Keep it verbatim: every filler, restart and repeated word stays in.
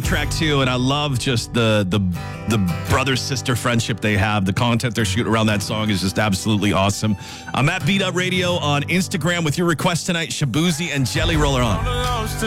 track too, and I love just the the the brother sister friendship they have. The content they're shooting around that song is just absolutely awesome. I'm at Beat Up Radio on Instagram with your request tonight. Shabuzi and Jelly Roller on.